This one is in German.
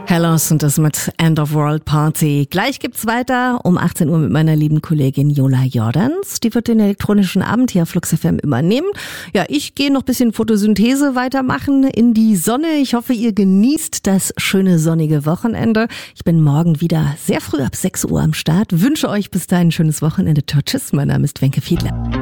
Hellos und das mit End of World Party. Gleich gibt's weiter um 18 Uhr mit meiner lieben Kollegin Jola Jordans. Die wird den elektronischen Abend hier auf Flux FM übernehmen. Ja, ich gehe noch ein bisschen Photosynthese weitermachen in die Sonne. Ich hoffe, ihr genießt das schöne sonnige Wochenende. Ich bin morgen wieder sehr früh ab 6 Uhr am Start. Wünsche euch bis dahin ein schönes Wochenende. Ciao, tschüss. Mein Name ist Wenke Fiedler.